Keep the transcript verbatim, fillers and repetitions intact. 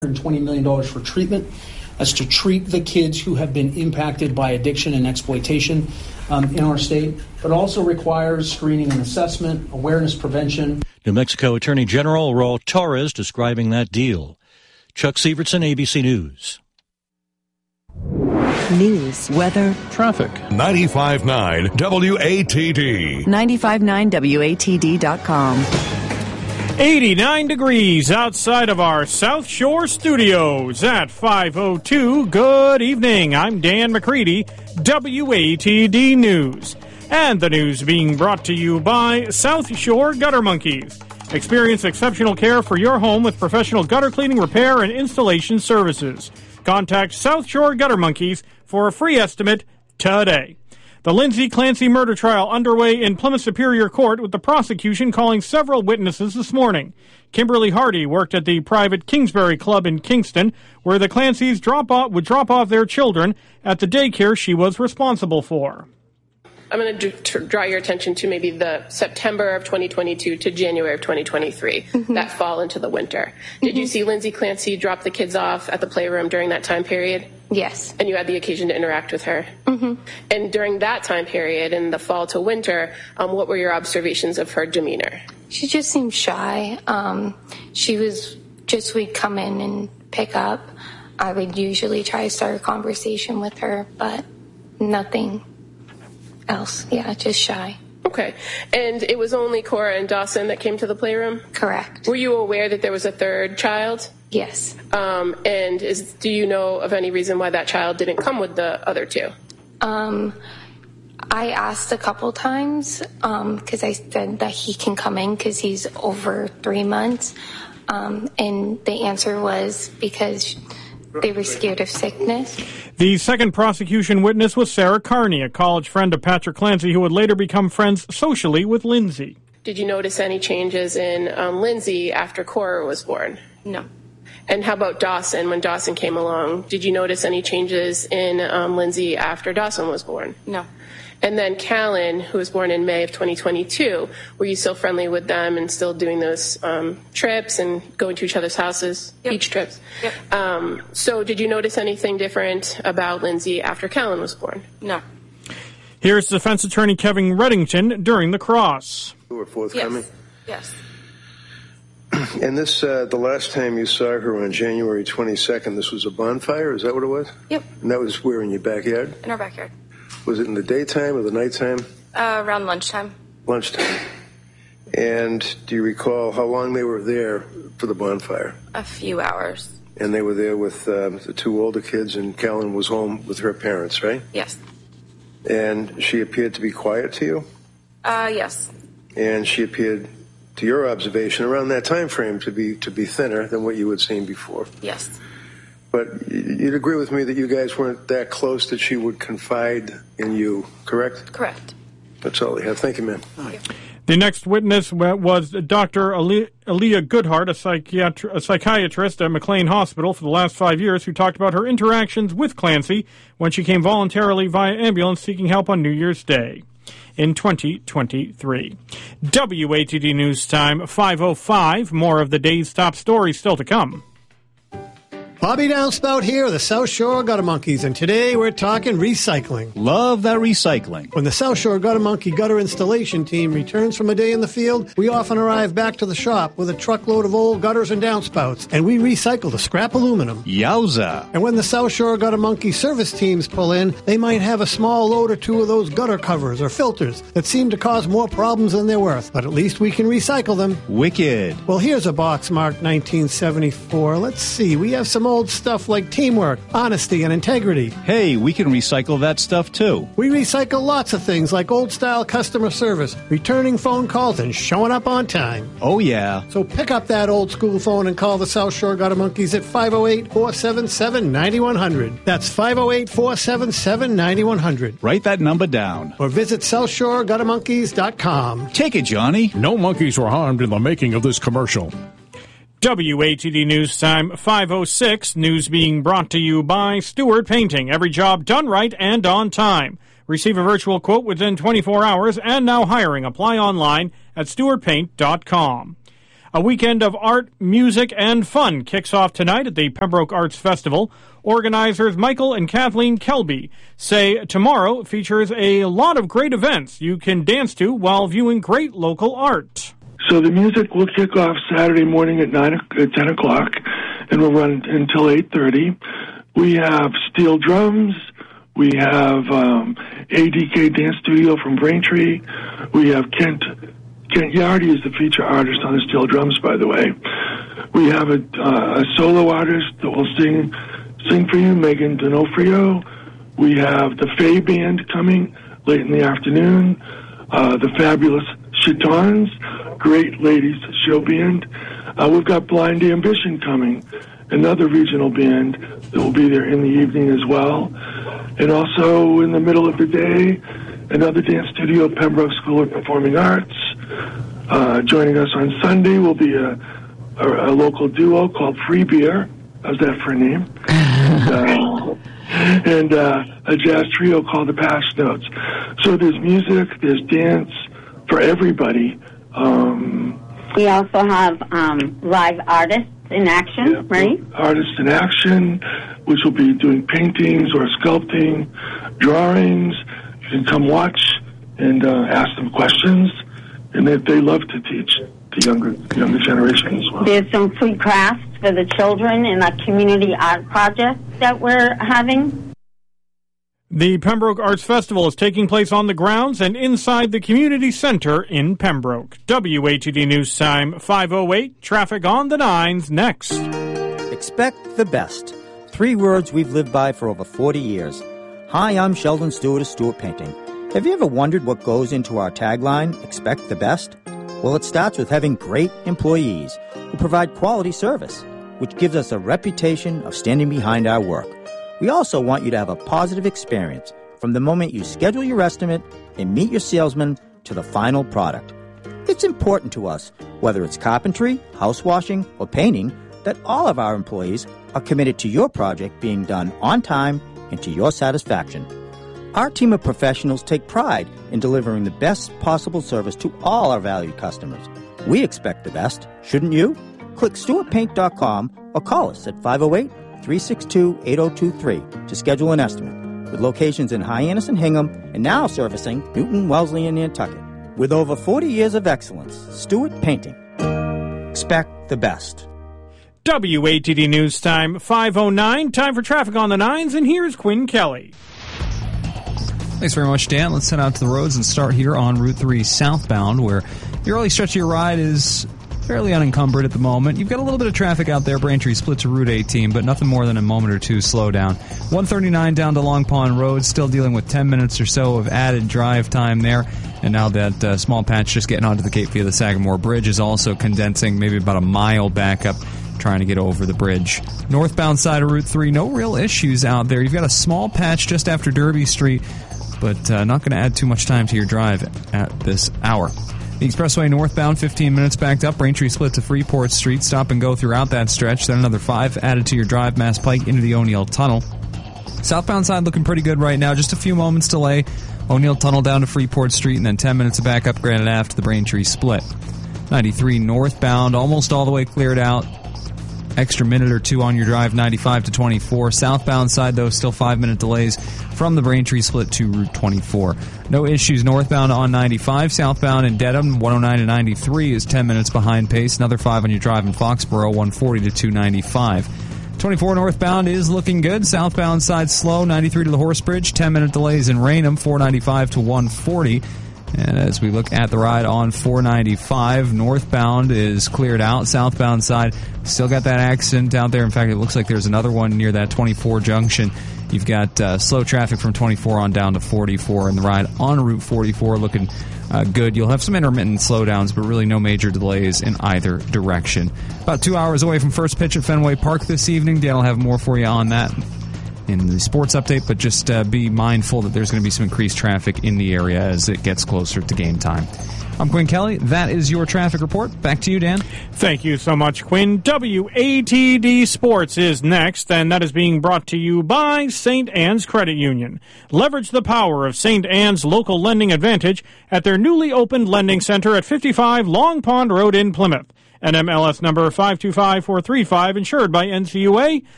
twenty million dollars for treatment. That's to treat the kids who have been impacted by addiction and exploitation um, in our state, but also requires screening and assessment, awareness prevention. New Mexico Attorney General Raul Torres describing that deal. Chuck Sievertson, A B C News. News, weather, traffic. ninety-five point nine W A T D. ninety-five point nine W A T D dot com. eighty-nine degrees outside of our South Shore studios at five oh two. Good evening. I'm Dan McCready, W A T D News. And the news being brought to you by South Shore Gutter Monkeys. Experience exceptional care for your home with professional gutter cleaning, repair, and installation services. Contact South Shore Gutter Monkeys for a free estimate today. The Lindsay Clancy murder trial underway in Plymouth Superior Court with the prosecution calling several witnesses this morning. Kimberly Hardy worked at the private Kingsbury Club in Kingston, where the Clancys drop off, would drop off their children at the daycare she was responsible for. I'm going to do, draw your attention to maybe the September of twenty twenty-two to January of twenty twenty-three, mm-hmm. that fall into the winter. Did mm-hmm. you see Lindsay Clancy drop the kids off at the playroom during that time period? Yes. And you had the occasion to interact with her? Mm-hmm. And during that time period, in the fall to winter, um, what were your observations of her demeanor? She just seemed shy. Um, she was just, we'd come in and pick up. I would usually try to start a conversation with her, but nothing else. Yeah, just shy. Okay. And it was only Cora and Dawson that came to the playroom? Correct. Were you aware that there was a third child? Yes. Um, and is do you know of any reason why that child didn't come with the other two? Um, I asked a couple times because um, I said that he can come in because he's over three months. Um, and the answer was because they were scared of sickness. The second prosecution witness was Sarah Carney, a college friend of Patrick Clancy who would later become friends socially with Lindsay. Did you notice any changes in um, Lindsay after Cora was born? No. And how about Dawson, when Dawson came along? Did you notice any changes in um, Lindsay after Dawson was born? No. And then Callan, who was born in May of twenty twenty-two, were you still friendly with them and still doing those um, trips and going to each other's houses, yep. beach trips? Yep. Um, so did you notice anything different about Lindsay after Callan was born? No. Here's defense attorney Kevin Reddington during the cross. You were forthcoming? Yes. yes. And this, uh, the last time you saw her on January twenty-second, this was a bonfire? Is that what it was? Yep. And that was where, in your backyard? In our backyard. Was it in the daytime or the nighttime? Uh, around lunchtime. Lunchtime. And do you recall how long they were there for the bonfire? A few hours. And they were there with uh, the two older kids, and Callan was home with her parents, right? Yes. And she appeared to be quiet to you? Uh, yes. And she appeared, to your observation, around that time frame to be to be thinner than what you had seen before? Yes. But you'd agree with me that you guys weren't that close that she would confide in you, correct? Correct. That's all I have. Thank you, ma'am. Thank you. The next witness was Doctor Aaliyah Goodhart, a, psychiatri- a psychiatrist at McLean Hospital for the last five years, who talked about her interactions with Clancy when she came voluntarily via ambulance seeking help on New Year's Day in twenty twenty-three. W A T D News Time, five oh five. More of the day's top stories still to come. Bobby Downspout here, the South Shore Gutter Monkeys, and today we're talking recycling. Love that recycling. When the South Shore Gutter Monkey gutter installation team returns from a day in the field, we often arrive back to the shop with a truckload of old gutters and downspouts, and we recycle the scrap aluminum. Yowza. And when the South Shore Gutter Monkey service teams pull in, they might have a small load or two of those gutter covers or filters that seem to cause more problems than they're worth, but at least we can recycle them. Wicked. Well, here's a box marked nineteen seventy-four. Let's see, we have some old stuff like teamwork, honesty, and integrity. Hey, we can recycle that stuff too. We recycle lots of things like old-style customer service, returning phone calls, and showing up on time. Oh, yeah. So pick up that old-school phone and call the South Shore Gutter Monkeys at five oh eight, four seven seven, nine one hundred. That's five oh eight, four seven seven, nine one hundred. Write that number down. Or visit south shore gutter monkeys dot com. Take it, Johnny. No monkeys were harmed in the making of this commercial. W A T D News Time, five oh six. News being brought to you by Stewart Painting. Every job done right and on time. Receive a virtual quote within twenty-four hours and now hiring. Apply online at stewart paint dot com. A weekend of art, music, and fun kicks off tonight at the Pembroke Arts Festival. Organizers Michael and Kathleen Kelby say tomorrow features a lot of great events you can dance to while viewing great local art. So the music will kick off Saturday morning at nine, at ten o'clock, and will run until eight thirty. We have steel drums. We have um, A D K Dance Studio from Braintree. We have Kent Kent Yardy is the feature artist on the steel drums, by the way. We have a, uh, a solo artist that will sing sing for you, Megan D'Onofrio. We have the Faye Band coming late in the afternoon. Uh, the Fabulous Chitons, great ladies show band. Uh, we've got Blind Ambition coming, another regional band that will be there in the evening as well. And also in the middle of the day, another dance studio, Pembroke School of Performing Arts. Uh, joining us on Sunday will be a, a, a local duo called Free Beer. How's that for a name? and uh, and uh, a jazz trio called the Patch Notes. So there's music, there's dance for everybody. Um, we also have um, live artists in action, yeah, right? Artists in action, which will be doing paintings or sculpting, drawings. You can come watch and uh, ask them questions, and they, they love to teach the younger the younger generation as well. There's some free crafts for the children in a community art project that we're having. The Pembroke Arts Festival is taking place on the grounds and inside the community center in Pembroke. W A T D News Time five oh eight. Traffic on the nines next. Expect the best. Three words we've lived by for over forty years. Hi, I'm Sheldon Stewart of Stewart Painting. Have you ever wondered what goes into our tagline, expect the best? Well, it starts with having great employees who provide quality service, which gives us a reputation of standing behind our work. We also want you to have a positive experience from the moment you schedule your estimate and meet your salesman to the final product. It's important to us, whether it's carpentry, house washing, or painting, that all of our employees are committed to your project being done on time and to your satisfaction. Our team of professionals take pride in delivering the best possible service to all our valued customers. We expect the best, shouldn't you? Click Stewart Paint dot com or call us at five oh eight, three six two, eight oh two three to schedule an estimate. With locations in Hyannis and Hingham and now servicing Newton, Wellesley, and Nantucket. With over forty years of excellence, Stewart Painting. Expect the best. W A T D News Time five oh nine. Time for traffic on the nines, and here's Quinn Kelly. Thanks very much, Dan. Let's head out to the roads and start here on Route three southbound, where the early stretch of your ride is fairly unencumbered at the moment. You've got a little bit of traffic out there, Braintree split to Route eighteen, but nothing more than a moment or two slowdown. one thirty-nine down to Long Pond Road, still dealing with ten minutes or so of added drive time there. And now that uh, small patch just getting onto the Cape via the Sagamore Bridge is also condensing, maybe about a mile back up, trying to get over the bridge. Northbound side of Route three, no real issues out there. You've got a small patch just after Derby Street, but uh, not going to add too much time to your drive at this hour. The expressway northbound, fifteen minutes backed up. Braintree split to Freeport Street. Stop and go throughout that stretch. Then another five added to your drive, Mass Pike into the O'Neill Tunnel. Southbound side looking pretty good right now. Just a few moments delay. O'Neill Tunnel down to Freeport Street, and then ten minutes of backup Granite Ave to the Braintree split. ninety-three northbound, almost all the way cleared out. Extra minute or two on your drive, ninety-five to twenty-four. Southbound side, though, still five-minute delays from the Braintree split to Route twenty-four. No issues northbound on ninety-five. Southbound in Dedham, one oh nine to ninety-three is ten minutes behind pace. Another five on your drive in Foxborough, one forty to two ninety-five. twenty-four northbound is looking good. Southbound side slow, ninety-three to the Horse Bridge. ten-minute delays in Raynham, four ninety-five to one forty. And as we look at the ride on four ninety-five, northbound is cleared out. Southbound side, still got that accident out there. In fact, it looks like there's another one near that twenty-four junction. You've got uh, slow traffic from twenty-four on down to forty-four, and the ride on Route forty-four looking uh, good. You'll have some intermittent slowdowns, but really no major delays in either direction. About two hours away from first pitch at Fenway Park this evening. Dan will have more for you on that in the sports update, but just uh, be mindful that there's going to be some increased traffic in the area as it gets closer to game time. I'm Quinn Kelly. That is your traffic report. Back to you, Dan. Thank you so much, Quinn. W A T D Sports is next, and that is being brought to you by Saint Anne's Credit Union. Leverage the power of Saint Anne's local lending advantage at their newly opened lending center at fifty-five Long Pond Road in Plymouth. N M L S number five two five four three five, insured by N C U A.